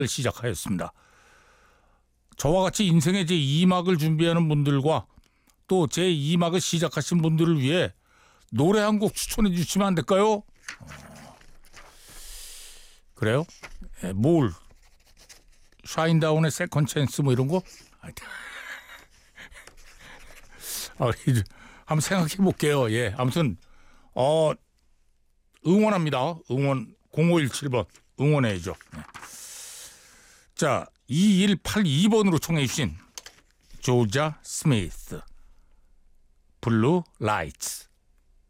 시작하였습니다. 저와 같이 인생의 제2막을 준비하는 분들과 또 제2막을 시작하신 분들을 위해 노래 한 곡 추천해 주시면 안 될까요? 그래요? 뭘? 샤인다운의 세컨 찬스 뭐 이런 거? 한번 생각해 볼게요. 예, 아무튼 응원합니다. 응원 0517번 응원해야죠. 자, 2182번으로 청해 주신 조자 스미스 블루 라이츠.